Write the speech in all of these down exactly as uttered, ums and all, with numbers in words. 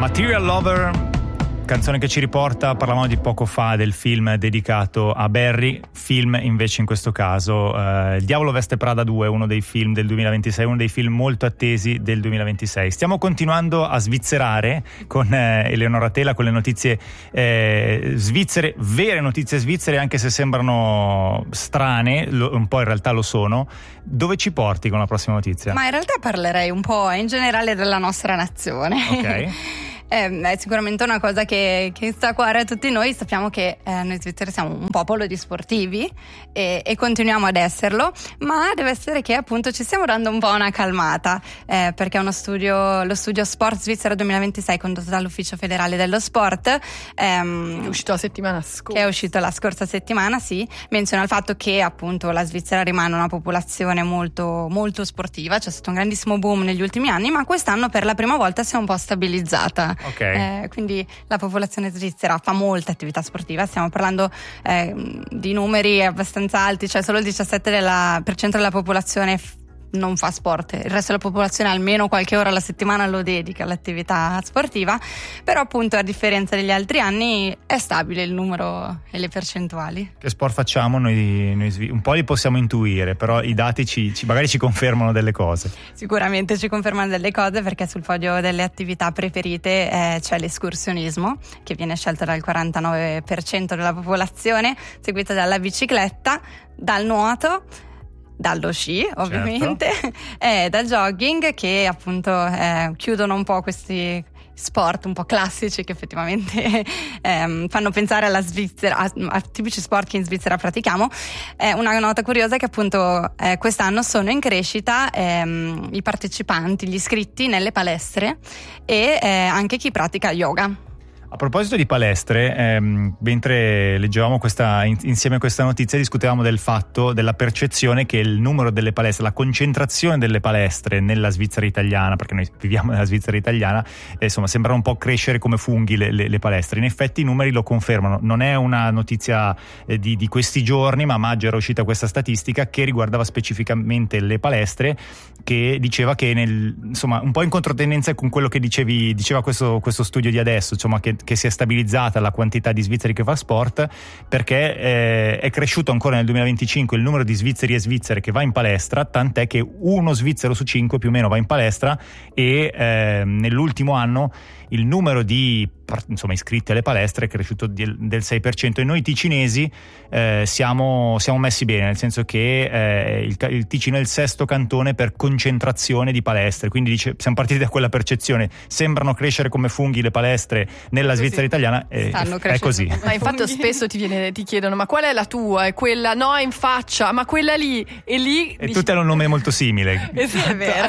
Material Lover, canzone che ci riporta, parlavamo di poco fa del film dedicato a Barry, film invece in questo caso eh, Il Diavolo Veste Prada due, uno dei film del duemilaventisei, uno dei film molto attesi del duemilaventisei. Stiamo continuando a svizzerare con eh, Eleonora Tela, con le notizie eh, svizzere, vere notizie svizzere, anche se sembrano strane, lo, un po' in realtà lo sono. Dove ci porti con la prossima notizia? Ma in realtà parlerei un po' in generale della nostra nazione. Ok. Eh, è sicuramente una cosa che, che sta a cuore a tutti noi. Sappiamo che eh, noi svizzeri siamo un popolo di sportivi e, e continuiamo ad esserlo, ma deve essere che appunto ci stiamo dando un po' una calmata, eh, perché uno studio, lo studio Sport Svizzera duemilaventisei condotto dall'Ufficio Federale dello Sport, ehm, è uscito la settimana scorsa, che è uscito la scorsa settimana, sì, menziona il fatto che appunto la Svizzera rimane una popolazione molto, molto sportiva. C'è stato un grandissimo boom negli ultimi anni, ma quest'anno per la prima volta si è un po' stabilizzata. Okay. Eh, quindi la popolazione svizzera fa molta attività sportiva, stiamo parlando eh, di numeri abbastanza alti, cioè solo il diciassette per cento della popolazione f- non fa sport, il resto della popolazione almeno qualche ora alla settimana lo dedica all'attività sportiva, però appunto a differenza degli altri anni è stabile il numero e le percentuali. Che sport facciamo noi, noi un po' li possiamo intuire, però i dati ci, ci magari ci confermano delle cose. Sicuramente ci confermano delle cose, perché sul podio delle attività preferite eh, c'è l'escursionismo, che viene scelto dal quarantanove per cento della popolazione, seguito dalla bicicletta, dal nuoto, dallo sci ovviamente, certo. E dal jogging, che appunto eh, chiudono un po' questi sport un po' classici che effettivamente ehm, fanno pensare alla Svizzera, a, a tipici sport che in Svizzera pratichiamo. Eh, una nota curiosa è che appunto eh, quest'anno sono in crescita ehm, i partecipanti, gli iscritti nelle palestre e eh, anche chi pratica yoga. A proposito di palestre, ehm, mentre leggevamo questa, in, insieme a questa notizia, discutevamo del fatto, della percezione che il numero delle palestre, la concentrazione delle palestre nella Svizzera italiana, perché noi viviamo nella Svizzera italiana, eh, insomma sembra un po' crescere come funghi le, le, le palestre. In effetti i numeri lo confermano, non è una notizia eh, di, di questi giorni, ma a maggio era uscita questa statistica che riguardava specificamente le palestre, che diceva che nel, insomma un po' in controtendenza con quello che dicevi, diceva questo, questo studio di adesso, insomma che che si è stabilizzata la quantità di svizzeri che fa sport, perché eh, è cresciuto ancora nel duemilaventicinque il numero di svizzeri e svizzere che va in palestra, tant'è che uno svizzero su cinque più o meno va in palestra, e eh, nell'ultimo anno il numero di insomma iscritti alle palestre è cresciuto del sei per cento, e noi ticinesi eh, siamo, siamo messi bene, nel senso che eh, il, il Ticino è il sesto cantone per concentrazione di palestre, quindi dice, siamo partiti da quella percezione, sembrano crescere come funghi le palestre nella Svizzera italiana, e è così. Ma infatti spesso ti, viene, ti chiedono ma qual è la tua? E quella no, è in faccia, ma quella lì e lì e dici... tutte hanno un nome molto simile. Esatto, è vero.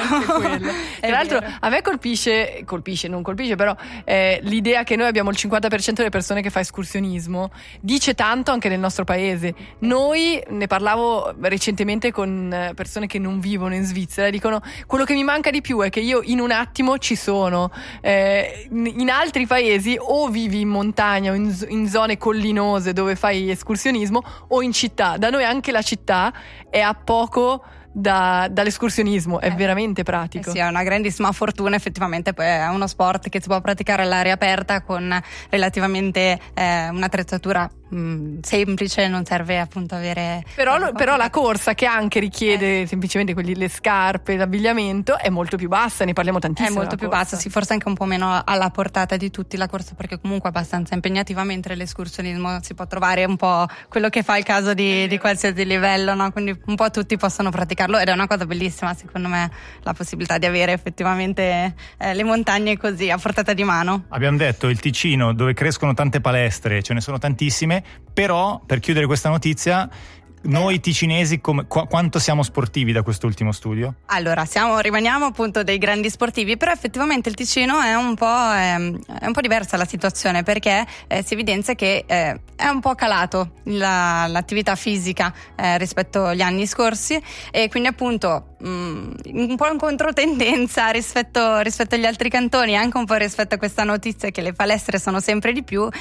Tra l'altro a me colpisce colpisce non colpisce però eh, l'idea che noi abbiamo il cinquanta per cento delle persone che fa escursionismo, dice tanto anche nel nostro paese. Noi, ne parlavo recentemente con persone che non vivono in Svizzera, dicono quello che mi manca di più è che io in un attimo ci sono. Eh, in altri paesi o vivi in montagna o in, in zone collinose dove fai escursionismo, o in città. Da noi anche la città è a poco Da, dall'escursionismo, è eh, veramente pratico. Eh sì, è una grandissima fortuna, effettivamente. Poi è uno sport che si può praticare all'aria aperta con relativamente eh, un'attrezzatura mh, semplice, non serve appunto avere però, lo, però la corsa, che anche richiede eh. semplicemente quelli, le scarpe, l'abbigliamento, è molto più bassa, ne parliamo tantissimo. È molto più corsa. bassa, sì, forse anche un po' meno alla portata di tutti la corsa, perché comunque è abbastanza impegnativa, mentre l'escursionismo si può trovare un po' quello che fa il caso di, di qualsiasi livello, no? Quindi un po' tutti possono praticare, ed è una cosa bellissima secondo me, la possibilità di avere effettivamente eh, le montagne così a portata di mano. Abbiamo detto il Ticino, dove crescono tante palestre, ce ne sono tantissime, però per chiudere questa notizia, noi ticinesi come, qu- quanto siamo sportivi da quest'ultimo studio? Allora, siamo, rimaniamo appunto dei grandi sportivi, però effettivamente il Ticino è un po', ehm, è un po' diversa la situazione, perché eh, si evidenzia che eh, è un po' calato la, l'attività fisica eh, rispetto agli anni scorsi, e quindi appunto mh, un po' in controtendenza rispetto, rispetto agli altri cantoni, anche un po' rispetto a questa notizia che le palestre sono sempre di più.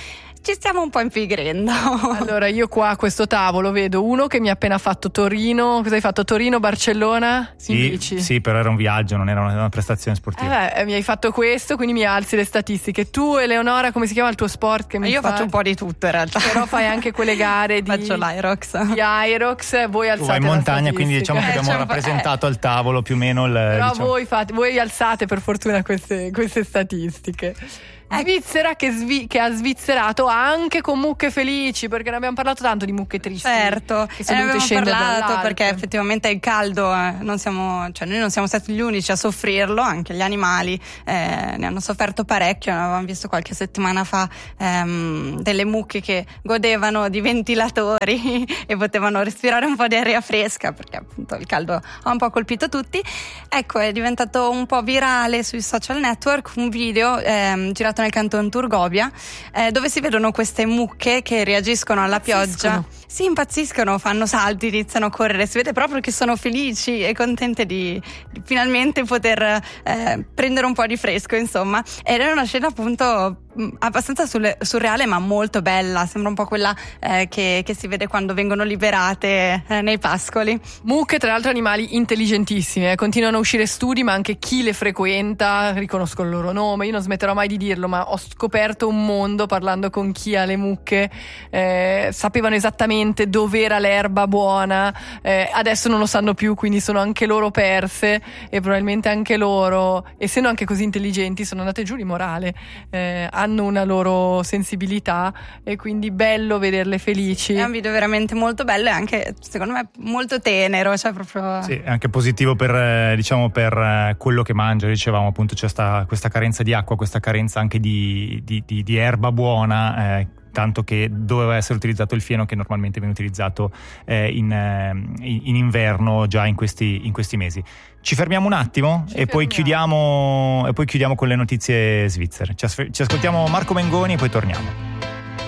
ci stiamo un po' impigrendo. Allora io qua a questo tavolo vedo uno che mi ha appena fatto Torino. Cosa hai fatto? Torino, Barcellona? Sì, sì, però era un viaggio, non era una, una prestazione sportiva. Eh, mi hai fatto questo, quindi mi alzi le statistiche. Tu, Eleonora, come si chiama il tuo sport? Che mi io fa... faccio un po' di tutto in realtà. Però fai anche quelle gare di... Faccio l'Aerox. Di Aerox, voi alzate vai in montagna, quindi diciamo che Eh, abbiamo c'è un po'- rappresentato al tavolo più o meno il... Però diciamo... voi, fate, voi alzate per fortuna queste, queste statistiche. Svizzera che, svi- che ha svizzerato anche con mucche felici, perché ne abbiamo parlato tanto di mucche tristi. Certo, che e sono ne dovute abbiamo scendere parlato dall'Alpe. perché effettivamente il caldo eh, non siamo, cioè noi non siamo stati gli unici a soffrirlo, anche gli animali eh, ne hanno sofferto parecchio. Avevamo visto qualche settimana fa ehm, delle mucche che godevano di ventilatori e potevano respirare un po' di aria fresca, perché appunto il caldo ha un po' colpito tutti. Ecco, è diventato un po' virale sui social network un video ehm, girato nel canton Turgovia, eh, dove si vedono queste mucche che reagiscono alla Impazziscono. pioggia. Si impazziscono, fanno salti, iniziano a correre, si vede proprio che sono felici e contente di, di finalmente poter eh, prendere un po' di fresco, insomma. Ed è una scena appunto mh, abbastanza sul- surreale ma molto bella, sembra un po' quella eh, che, che si vede quando vengono liberate eh, nei pascoli. Mucche, tra l'altro, animali intelligentissimi, eh. Continuano a uscire studi, ma anche chi le frequenta riconosco il loro nome. Io non smetterò mai di dirlo, ma ho scoperto un mondo parlando con chi ha le mucche. Eh, sapevano esattamente dove era l'erba buona, eh, adesso non lo sanno più, quindi sono anche loro perse e probabilmente anche loro, essendo anche così intelligenti, sono andate giù di morale, eh, hanno una loro sensibilità e quindi bello vederle felici. È un video veramente molto bello e anche secondo me molto tenero, cioè proprio... Sì, è anche positivo per, eh, diciamo, per eh, quello che mangia. Dicevamo appunto c'è sta, questa carenza di acqua, questa carenza anche di, di, di, di erba buona, eh, tanto che doveva essere utilizzato il fieno che normalmente viene utilizzato eh, in, eh, in inverno già in questi, in questi mesi. Ci fermiamo un attimo Ci e poi, fermiamo. chiudiamo, e poi chiudiamo con le notizie svizzere. Ci, as- ci ascoltiamo Marco Mengoni e poi torniamo.